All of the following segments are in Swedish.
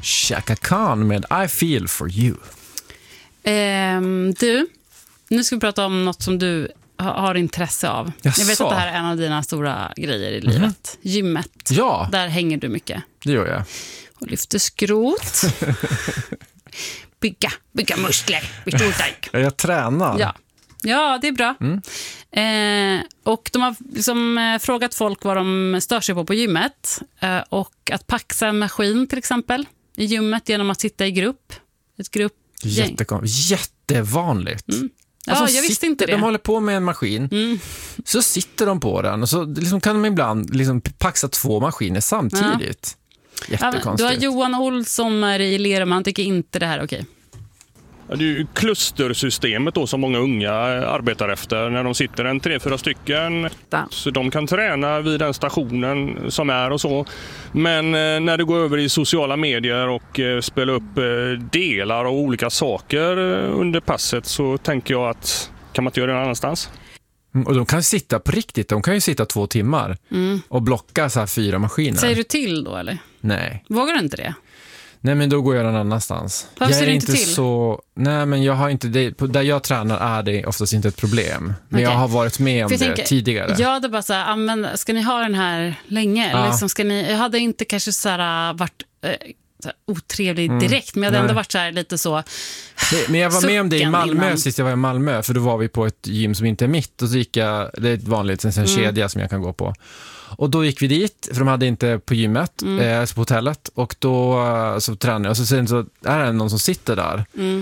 Chaka Khan med I Feel For You. Du, nu ska vi prata om något som du har intresse av. Jaså? Jag vet att det här är en av dina stora grejer i livet. Gymmet. Ja. Där hänger du mycket. Det gör jag. Och lyfter skrot. bygga muskler. Jag tränar. Ja, det är bra. Och de har liksom frågat folk vad de stör sig på gymmet. Och att paxa en maskin till exempel i gymmet genom att sitta i grupp. Ett gruppgäng. Jättevanligt. Ja, jag visste inte det. De håller på med en maskin, så sitter de på den och så liksom kan de ibland liksom paxa 2 maskiner samtidigt. Jättekonstigt. Du har Johan Olsson med i Lerum, han tycker inte det här är okej. Ja, det är ju klustersystemet då som många unga arbetar efter när de sitter 3-4 stycken. Så de kan träna vid den stationen som är och så. Men när det går över i sociala medier och spelar upp delar av olika saker under passet så tänker jag att kan man inte göra det någon annanstans? Och de kan sitta på riktigt, de kan ju sitta 2 timmar och blocka så här 4 maskiner. Säger du till då eller? Nej. Vågar du inte det? Nej, men då går jag någon annanstans. Varför jag är ser du inte till? Nej, men jag har inte det. Där jag tränar är det oftast inte ett problem. Men jag har varit med om det tidigare. Jag hade bara så här, men ska ni ha den här länge? Ja. Liksom, jag hade inte kanske så här varit så här otrevlig direkt, men jag hade ändå varit så här lite så. Men jag var med om det i Malmö innan. sist jag var i Malmö, för då var vi på ett gym som inte är mitt och så gick jag, det är ett vanligt en kedja som jag kan gå på. Och då gick vi dit, för de hade inte på gymmet, på hotellet. Och då så tränade jag. Och sen så är det någon som sitter där.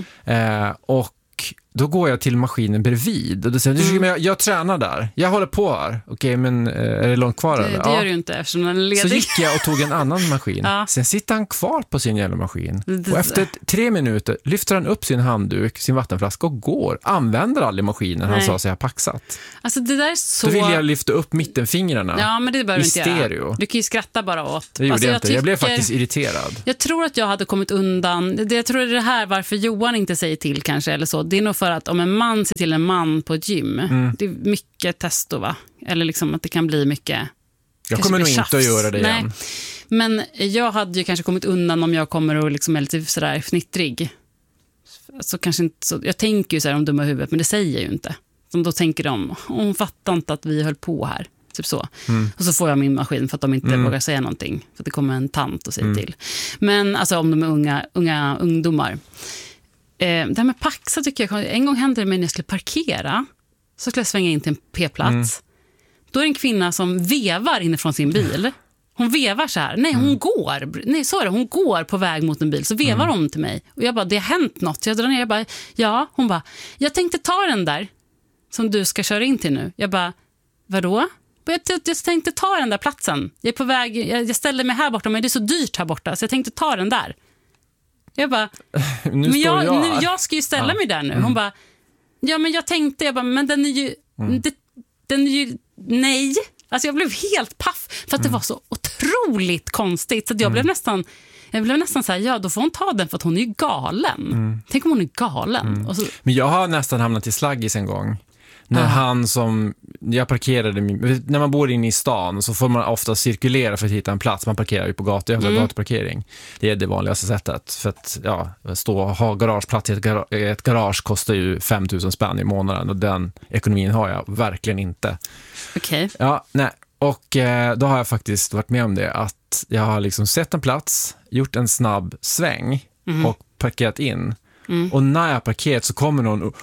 Och då går jag till maskinen bredvid. Och då säger jag tränar där. Jag håller på här. Okej, men är det långt kvar? Det gör du ju inte eftersom den är ledig. Så gick jag och tog en annan maskin. Sen sitter han kvar på sin jävla maskin. Och efter 3 minuter lyfter han upp sin handduk, sin vattenflaska och går. Använder aldrig maskinen han sa sig ha paxat. Alltså det där är så... Då vill jag lyfta upp mittenfingrarna. Ja, men det behöver du inte stereo. göra. Du kan ju skratta bara åt. Det gjorde jag inte. Jag blev faktiskt irriterad. Jag tror att jag hade kommit undan. Jag tror det här varför Johan inte säger till kanske eller så. Det är nog för att om en man ser till en man på ett gym, det är mycket testo, va? Eller liksom att det kan bli mycket. Jag kommer nog inte att göra det igen. Men jag hade ju kanske kommit undan om jag kommer och liksom är lite sådär fnittrig. Så kanske inte så. Jag tänker ju så här om dumma huvudet, men det säger jag ju inte. Som då tänker de, hon fattar inte att vi höll på här. Typ så. Och så får jag min maskin för att de inte vågar säga någonting. För att det kommer en tant och säger till. Men alltså om de är unga ungdomar. Det här med paxa tycker jag, en gång hände det mig när jag skulle parkera, så skulle jag svänga in till en p-plats. Då är det en kvinna som vevar inifrån sin bil. Hon vevar så här. Nej, hon går. Nej, så är det. Hon går på väg mot en bil. Så vevar hon till mig. Och jag bara, det har hänt något. Så jag drar ner. Jag bara, ja. Hon bara, jag tänkte ta den där som du ska köra in till nu. Jag bara, vadå? Jag tänkte ta den där platsen. Jag är på väg. Jag ställer mig här borta, men det är så dyrt här borta. Så jag tänkte ta den där. Jag bara, jag ska ju ställa mig där nu. Hon bara, ja men jag tänkte, men den är ju, den är ju, nej. Alltså jag blev helt paff för att det var så otroligt konstigt. Så att jag blev nästan så här, ja då får hon ta den för att hon är ju galen. Tänk om hon är galen. Och så, men jag har nästan hamnat i slaggis en gång. När han som, jag parkerade, när man bor inne i stan så får man ofta cirkulera för att hitta en plats. Man parkerar ju på gatuparkering. Det är det vanligaste sättet. För att stå och ha garageplats i ett garage kostar ju 5 000 spänn i månaden. Och den ekonomin har jag verkligen inte. Okej. Ja, nej. Och då har jag faktiskt varit med om det. Att jag har liksom sett en plats, gjort en snabb sväng och parkerat in. Och när jag parkerat så kommer någon och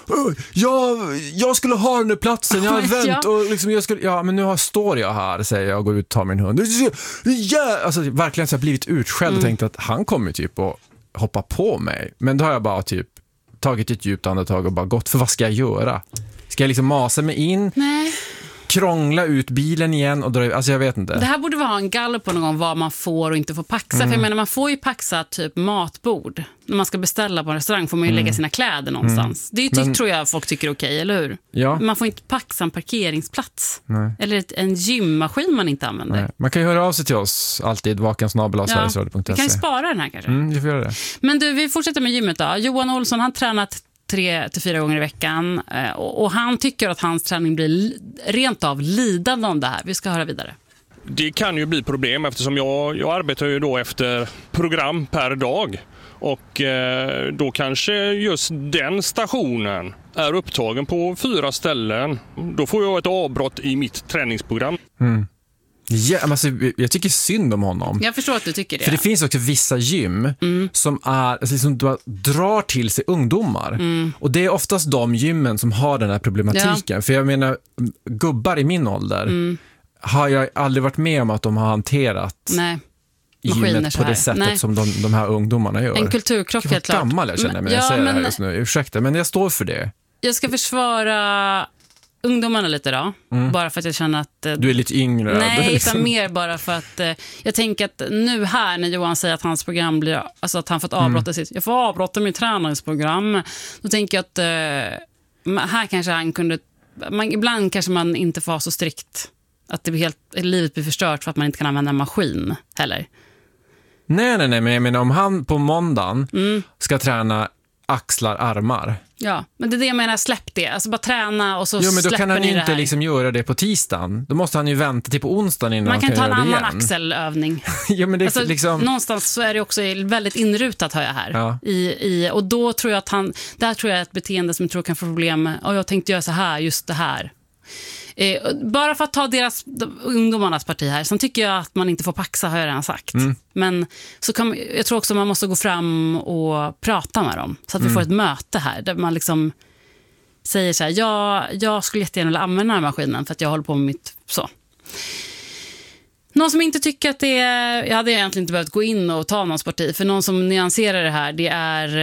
jag skulle ha den där platsen, jag har vänt och liksom men nu står jag här, säger jag och går ut och tar min hund. Alltså verkligen så har jag blivit utskälld och tänkt att han kommer typ och hoppa på mig. Men då har jag bara typ tagit ett djupt andetag och bara gått, för vad ska jag göra? Ska jag liksom masa mig in? Nej. Krångla ut bilen igen och dra, alltså jag vet inte. Det här borde vara en gallup på någon gång vad man får och inte får paxa. För jag menar, man får ju paxa typ matbord. När man ska beställa på en restaurang får man ju lägga sina kläder någonstans. Det är ju tror jag folk tycker är okej, eller hur? Ja. Man får inte paxa en parkeringsplats. Nej. Eller en gymmaskin man inte använder. Nej. Man kan ju höra av sig till oss alltid, vakan@sverigesradio.se. Vi kan ju spara den här kanske. Vi får göra det. Men du, vi fortsätter med gymmet då. Johan Olsson, han tränat 3-4 gånger i veckan och han tycker att hans träning blir rent av lidande om det här. Vi ska höra vidare. det kan ju bli problem eftersom jag arbetar ju då efter program per dag. Och då kanske just den stationen är upptagen på 4 ställen. Då får jag ett avbrott i mitt träningsprogram. Ja, alltså, jag tycker synd om honom. Jag förstår att du tycker det. För det finns också vissa gym som liksom drar till sig ungdomar. Och det är oftast de gymmen som har den här problematiken. Ja. För jag menar, gubbar i min ålder har jag aldrig varit med om att de har hanterat gymmet på det sättet som de här ungdomarna gör. En kulturkrock, helt klart. Gammal jag känner mig. Jag säger det här just nu. Ursäkta, men jag står för det. Jag ska försvara ungdomarna lite då. Bara för att jag känner att... Du är lite yngre. Nej, utan mer bara för att jag tänker att nu här när Johan säger att hans program blir... Alltså att han fått avbrotta sitt... Jag får avbrotta mitt träningsprogram. Då tänker jag att här kanske han kunde... ibland kanske man inte får så strikt att det blir livet blir förstört för att man inte kan använda en maskin heller. Nej, men jag menar om han på måndagen ska träna axlar, armar. Ja, men det är det jag menar, släpp det. Alltså bara träna och så släpper ni det här. Jo, men då kan han inte liksom göra det på tisdagen. Då måste han ju vänta till på onsdagen innan han kan göra det igen. Man kan ta en annan axelövning. Ja, men det alltså, liksom... Någonstans så är det också väldigt inrutat, hör jag här. Ja. Och då tror jag att där tror jag ett beteende som jag tror kan få problem med, jag tänkte göra så här, just det här. Bara för att ta ungdomarnas parti här. Sen tycker jag att man inte får paxa, har jag redan sagt. Men så jag tror också man måste gå fram och prata med dem. Så att vi får ett möte här där man liksom säger så här: jag skulle jättegärna vilja använda den här maskinen för att jag håller på med mitt så. Någon som inte tycker att det är... Jag hade egentligen inte behövt gå in och ta någons parti. För någon som nyanserar det här, det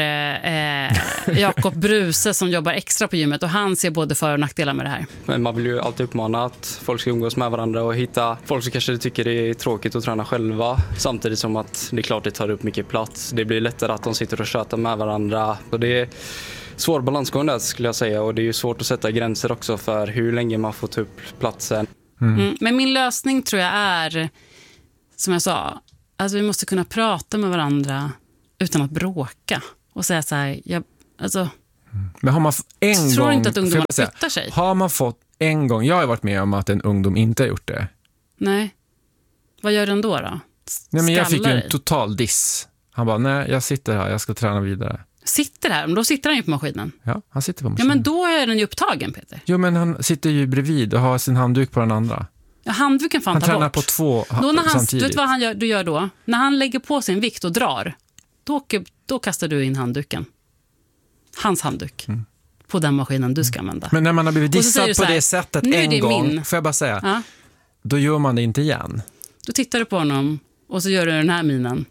är Jakob Bruse som jobbar extra på gymmet. Och han ser både för- och nackdelar med det här. Men man vill ju alltid uppmana att folk ska umgås med varandra och hitta folk som kanske tycker det är tråkigt att träna själva. Samtidigt som att det är klart det tar upp mycket plats. Det blir lättare att de sitter och tjötar med varandra. Och det är svår balansgång där, skulle jag säga. Och det är ju svårt att sätta gränser också för hur länge man får ta upp platsen. Men min lösning tror jag är, som jag sa, alltså vi måste kunna prata med varandra utan att bråka och säga så här, men har man en tror gång, inte att ungdomar flyttar sig. Har man fått en gång, jag har varit med om att en ungdom inte har gjort det. Nej. Vad gör den då? Nej, men jag fick ju en total diss. Han bara, nej, jag sitter här, jag ska träna vidare. Sitter här, men då sitter han ju på maskinen. Ja, han sitter på maskinen. Ja, men då är den ju upptagen, Peter. Jo, men han sitter ju bredvid och har sin handduk på den andra. Ja, handduken fan ta bort. Han tränar på 2 då när samtidigt. Vet du vad du gör då? När han lägger på sin vikt och drar, då kastar du in handduken. Hans handduk. På den maskinen du ska använda. Men när man har blivit dissad på det sättet en gång, får jag bara säga, då gör man det inte igen. Då tittar du på honom och så gör du den här minen.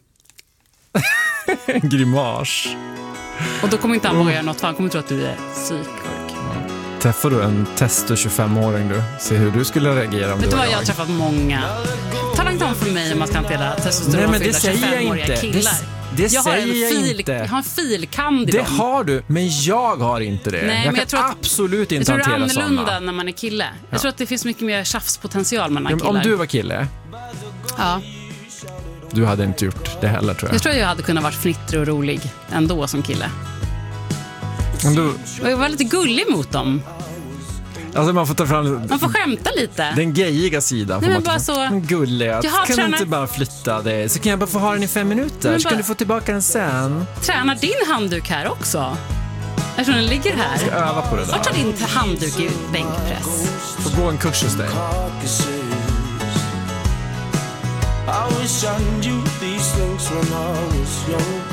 Grimas. Och då kommer inte han våga göra något, för han kommer tro att du är psyksjuk. Träffar du en testo 25-åring du? Se hur du skulle reagera om. Vet du vad, jag har träffat många. Tala inte om för mig om man ska hantera testosteronfyllda 25-åriga killar. Det säger jag inte. Jag har en filkand i dem. Det har du, men jag har inte det. Nej, jag kan absolut inte hantera sådana. Jag tror det är annorlunda när man är kille. Jag tror att det finns mycket mer tjafspotential mellan killar. Om du var kille? Ja. Du hade inte gjort det heller, tror jag. Jag tror jag hade kunnat vara fnittrig och rolig ändå som kille. Och jag var lite gullig mot dem. Alltså man får ta fram... Man får skämta lite. Den gayiga sidan. Nej, men bara så... Gulliga. Kan du inte bara flytta det? Så kan jag bara få ha den i 5 minuter. Så kan du få tillbaka den sen. Tränar din handduk här också? Eftersom den ligger här. Jag ska öva på det där. Vart tar din handduk i bänkpress? Får gå en kurs hos dig. I wish I knew these things when I was young.